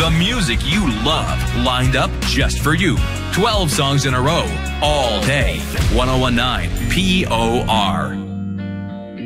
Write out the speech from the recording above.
The music you love, lined up just for you. 12 songs in a row, all day. 1019 POR.